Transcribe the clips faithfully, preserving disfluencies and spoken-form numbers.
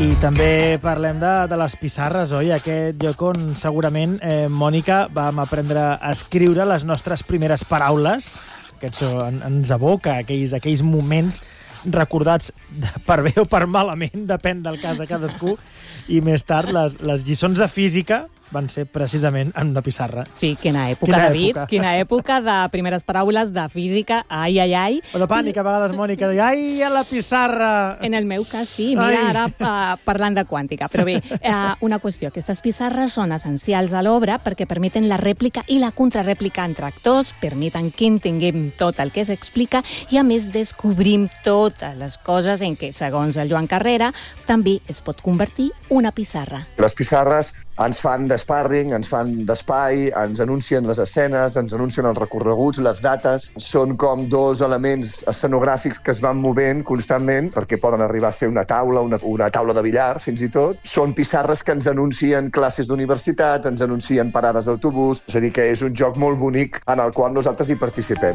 I també parlem de, de les pissarres, oi? Aquest lloc on segurament, eh, Mònica, vam aprendre a escriure les nostres primeres paraules. Aquest en, ens aboca aquells, aquells moments recordats per bé o per malament, depèn del cas de cadascú. I més tard, les, les lliçons de física van ser precisament en una pissarra. Sí, quina època, quina David. Època. Quina època de primeres paraules de física. Ai, ai, ai. O de pànic, a vegades, Mònica, de ai, a la pissarra! En el meu cas, sí. Mira, Ai. ara uh, parlant de quàntica. Però bé, uh, una qüestió. Aquestes pissarres són essencials a l'obra perquè permeten la rèplica i la contrarèplica entre actors, permeten que entenguem tot el que s'explica i, a més, descobrim totes les coses en què, segons el Joan Carrera, també es pot convertir una pissarra. Les pissarres ens fan d'sparring, ens fan d'espai, ens anuncien les escenes, ens anuncien els recorreguts, les dates. Són com dos elements escenogràfics que es van movent constantment perquè poden arribar a ser una taula, una, una taula de billar, fins i tot. Són pissarres que ens anuncien classes d'universitat, ens anuncien parades d'autobús. És a dir, que és un joc molt bonic en el qual nosaltres hi participem.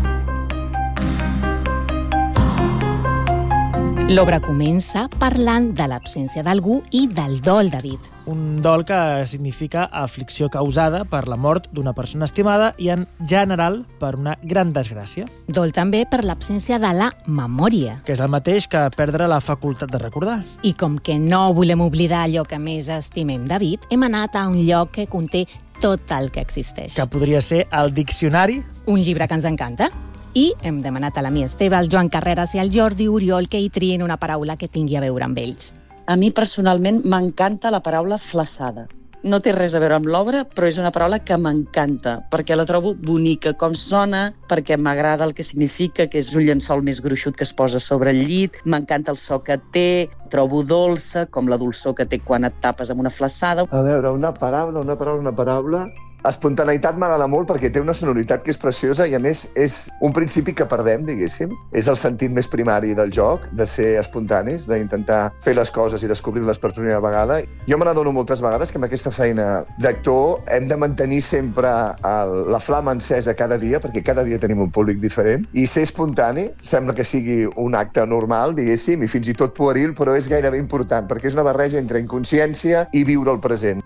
L'obra comença parlant de l'absència d'algú i del dol, David. Un dol que significa aflicció causada per la mort d'una persona estimada i, en general, per una gran desgràcia. Dol també per l'absència de la memòria. Que és el mateix que perdre la facultat de recordar. I com que no volem oblidar allò que més estimem, David, hem anat a un lloc que conté tot el que existeix. Que podria ser el diccionari. Un llibre que ens encanta. I hem demanat a la Mia Esteve, al Joan Carreras i al Jordi Oriol que hi trien una paraula que tingui a veure amb ells. A mi, personalment, m'encanta la paraula flaçada. No té res a veure amb l'obra, però és una paraula que m'encanta, perquè la trobo bonica com sona, perquè m'agrada el que significa, que és un llençol més gruixut que es posa sobre el llit, m'encanta el so que té, trobo dolça, com la dolçor que té quan et tapes amb una flaçada. A veure, una paraula, una paraula, una paraula... Espontaneïtat m'agrada molt perquè té una sonoritat que és preciosa i, a més, és un principi que perdem, diguéssim. És el sentit més primari del joc, de ser espontanis, d'intentar fer les coses i descobrir-les per primera vegada. Jo me n'adono moltes vegades que amb aquesta feina d'actor hem de mantenir sempre el, la flama encesa cada dia, perquè cada dia tenim un públic diferent, i ser espontani sembla que sigui un acte normal, diguéssim, i fins i tot pueril, però és gairebé important, perquè és una barreja entre inconsciència i viure el present.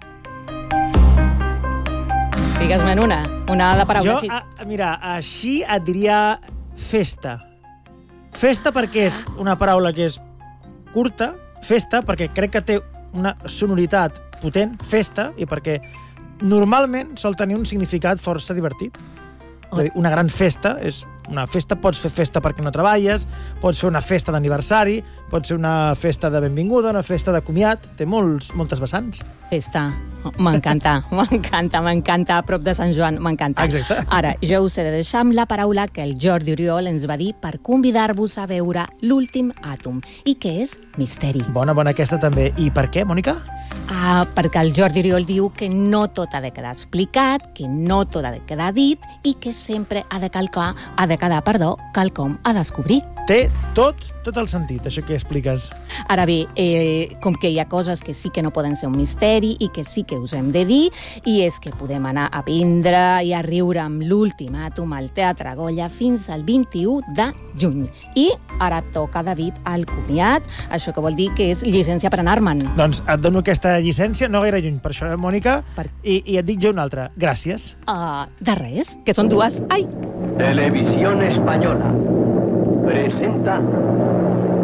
Digues-me'n una, una de paraula. Jo, a, mira, així et diria festa. Festa perquè és una paraula que és curta, festa perquè crec que té una sonoritat potent, festa, i perquè normalment sol tenir un significat força divertit. Oh. Una gran festa és una festa, pots fer festa perquè no treballes, pots fer una festa d'aniversari, pots fer una festa de benvinguda, una festa de comiat, té molts, moltes vessants. Festa, m'encanta, m'encanta, m'encanta, a prop de Sant Joan, m'encanta. Exacte. Ara, jo us he de deixar amb la paraula que el Jordi Oriol ens va dir per convidar-vos a veure l'últim àtom, i que és misteri. Bona, bona aquesta també. I per què, Mònica? Ah, perquè el Jordi Oriol diu que no tot ha de quedar explicat, que no tot ha de quedar dit i que sempre ha de calcar, ha de quedar, perdó, quelcom a descobrir. Té tot, tot el sentit, això que expliques. Ara bé, eh, com que hi ha coses que sí que no poden ser un misteri i que sí que us hem de dir, i és que podem anar a vindre i a riure amb l'últim àtom al Teatre Goya fins al vint-i-u de juny. I ara toca, David, el comiat, això que vol dir que és llicència per anar-me'n. Doncs et dono aquesta llicència, no gaire lluny per això, eh, Mònica? Per... I, I et dic jo una altra. Gràcies. Uh, de res, que són dues. Ai! Televisión Española presenta